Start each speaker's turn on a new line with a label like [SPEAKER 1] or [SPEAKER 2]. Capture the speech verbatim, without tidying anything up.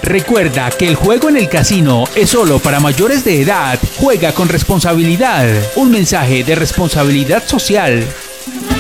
[SPEAKER 1] Recuerda que el juego en el casino es solo para mayores de edad. Juega con responsabilidad. Un mensaje de responsabilidad social.